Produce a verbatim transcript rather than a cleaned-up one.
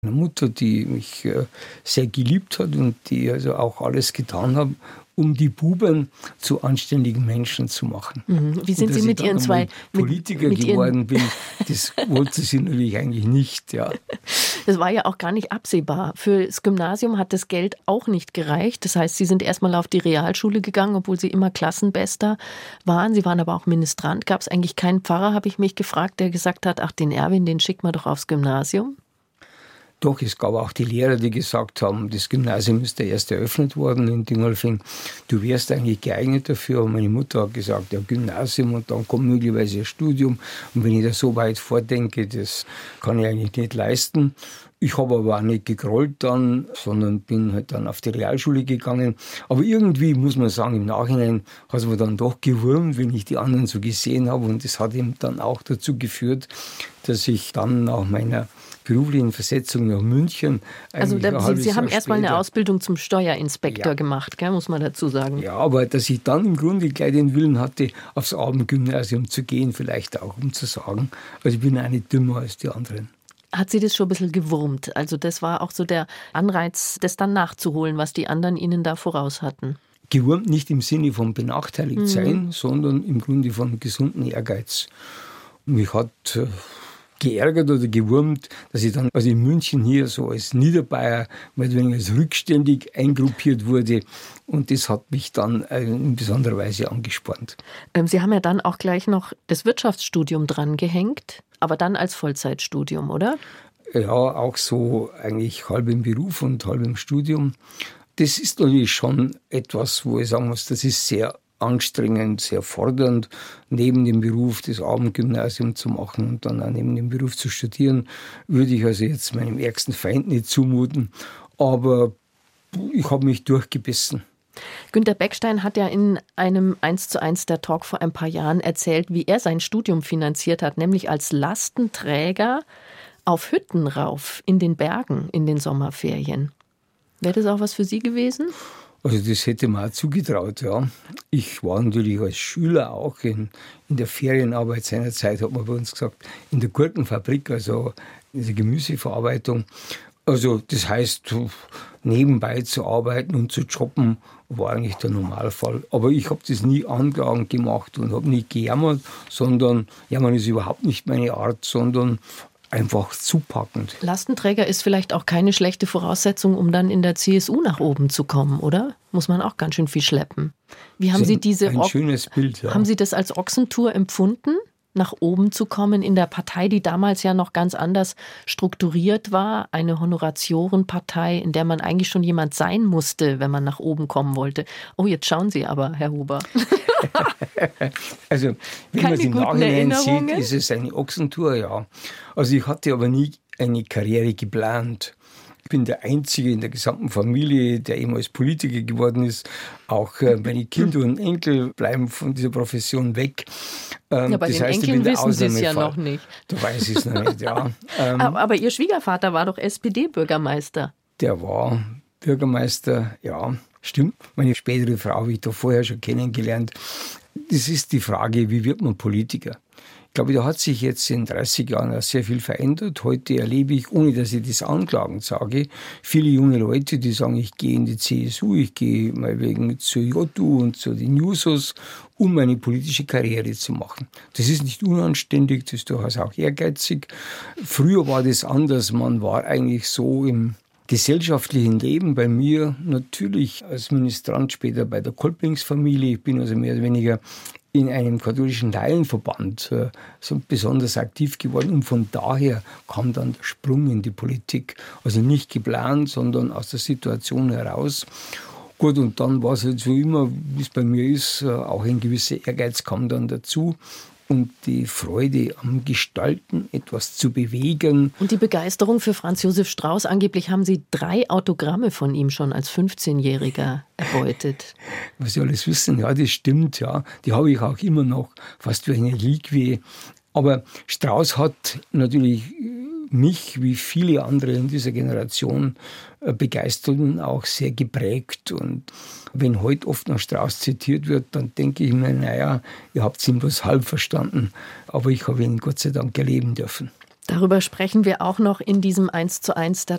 Eine Mutter, die mich sehr geliebt hat und die also auch alles getan hat, um die Buben zu anständigen Menschen zu machen. Mhm. Wie sind Sie mit Ihren zwei Politiker mit, mit geworden ihren bin, das wollte sie natürlich eigentlich nicht. Ja. Das war ja auch gar nicht absehbar. Für das Gymnasium hat das Geld auch nicht gereicht. Das heißt, Sie sind erstmal auf die Realschule gegangen, obwohl Sie immer Klassenbester waren. Sie waren aber auch Ministrant. Gab es eigentlich keinen Pfarrer, habe ich mich gefragt, der gesagt hat, ach, den Erwin, den schickt man doch aufs Gymnasium? Doch, es gab auch die Lehrer, die gesagt haben, das Gymnasium ist der erste eröffnet worden in Dingolfing. Du wärst eigentlich geeignet dafür. Und meine Mutter hat gesagt, ja, Gymnasium und dann kommt möglicherweise ein Studium. Und wenn ich da so weit vordenke, das kann ich eigentlich nicht leisten. Ich habe aber auch nicht gegrollt dann, sondern bin halt dann auf die Realschule gegangen. Aber irgendwie, muss man sagen, im Nachhinein hat es mir dann doch gewurmt, wenn ich die anderen so gesehen habe. Und das hat eben dann auch dazu geführt, dass ich dann nach meiner beruflichen Versetzung nach München. Also da, Sie, Sie haben erstmal eine Ausbildung zum Steuerinspektor ja. gemacht, gell, muss man dazu sagen. Ja, aber dass ich dann im Grunde gleich den Willen hatte, aufs Abendgymnasium zu gehen, vielleicht auch, um zu sagen, also ich bin auch nicht dümmer als die anderen. Hat Sie das schon ein bisschen gewurmt? Also das war auch so der Anreiz, das dann nachzuholen, was die anderen Ihnen da voraus hatten? Gewurmt nicht im Sinne von benachteiligt mhm. sein, sondern im Grunde von gesundem Ehrgeiz. Mich hat geärgert oder gewurmt, dass ich dann also in München hier so als Niederbayer, mehr oder weniger als rückständig eingruppiert wurde. Und das hat mich dann in besonderer Weise angespornt. Sie haben ja dann auch gleich noch das Wirtschaftsstudium dran gehängt, aber dann als Vollzeitstudium, oder? Ja, auch so eigentlich halb im Beruf und halb im Studium. Das ist natürlich schon etwas, wo ich sagen muss, das ist sehr anstrengend, sehr fordernd, neben dem Beruf das Abendgymnasium zu machen und dann auch neben dem Beruf zu studieren, würde ich also jetzt meinem ärgsten Feind nicht zumuten. Aber ich habe mich durchgebissen. Günter Beckstein hat ja in einem eins zu eins der Talk vor ein paar Jahren erzählt, wie er sein Studium finanziert hat, nämlich als Lastenträger auf Hütten rauf in den Bergen in den Sommerferien. Wäre das auch was für Sie gewesen? Also das hätte man auch zugetraut, ja. Ich war natürlich als Schüler auch in, in der Ferienarbeit seiner Zeit, hat man bei uns gesagt, in der Gurkenfabrik, also in der Gemüseverarbeitung. Also das heißt, nebenbei zu arbeiten und zu jobben, war eigentlich der Normalfall. Aber ich habe das nie angegangen gemacht und habe nicht gejammert, sondern jammern ist überhaupt nicht meine Art, sondern einfach zupackend. Lastenträger ist vielleicht auch keine schlechte Voraussetzung, um dann in der C S U nach oben zu kommen, oder? Muss man auch ganz schön viel schleppen. Wie haben Sie diese ein schönes Bild, ja. Haben Sie das als Ochsentour empfunden, nach oben zu kommen in der Partei, die damals ja noch ganz anders strukturiert war? Eine Honoratiorenpartei, in der man eigentlich schon jemand sein musste, wenn man nach oben kommen wollte. Oh, jetzt schauen Sie aber, Herr Huber. Also, wenn man es im Nachhinein sieht, ist es eine Ochsentour, ja. Also ich hatte aber nie eine Karriere geplant. Ich bin der Einzige in der gesamten Familie, der ehemals Politiker geworden ist. Auch äh, meine Kinder und Enkel bleiben von dieser Profession weg. Ähm, ja, bei das den heißt, Enkeln wissen Sie es ja noch nicht. Da weiß ich es noch nicht, ja. Ähm, aber, aber Ihr Schwiegervater war doch S P D-Bürgermeister. Der war Bürgermeister, ja, stimmt. Meine spätere Frau habe ich da vorher schon kennengelernt. Das ist die Frage, wie wird man Politiker? Ich glaube, da hat sich jetzt in dreißig Jahren auch sehr viel verändert. Heute erlebe ich, ohne dass ich das anklagend sage, viele junge Leute, die sagen, ich gehe in die C S U, ich gehe mal wegen zur J U und zu den Jusos, um eine politische Karriere zu machen. Das ist nicht unanständig, das ist durchaus auch ehrgeizig. Früher war das anders, man war eigentlich so im gesellschaftlichen Leben bei mir natürlich als Ministrant, später bei der Kolpingsfamilie. Ich bin also mehr oder weniger in einem katholischen Laienverband äh, so besonders aktiv geworden. Und von daher kam dann der Sprung in die Politik. Also nicht geplant, sondern aus der Situation heraus. Gut, und dann war es halt so immer, wie es bei mir ist, äh, auch ein gewisser Ehrgeiz kam dann dazu. Und die Freude am Gestalten, etwas zu bewegen. Und die Begeisterung für Franz Josef Strauß. Angeblich haben Sie drei Autogramme von ihm schon als fünfzehnjähriger erbeutet. Was Sie alles wissen, ja, das stimmt, ja. Die habe ich auch immer noch, fast wie eine Reliquie. Aber Strauß hat natürlich mich, wie viele andere in dieser Generation, begeistert und auch sehr geprägt. Und wenn heute oft noch Strauß zitiert wird, dann denke ich mir, naja, ihr habt ihn bloß halb verstanden. Aber ich habe ihn Gott sei Dank erleben dürfen. Darüber sprechen wir auch noch in diesem eins zu eins der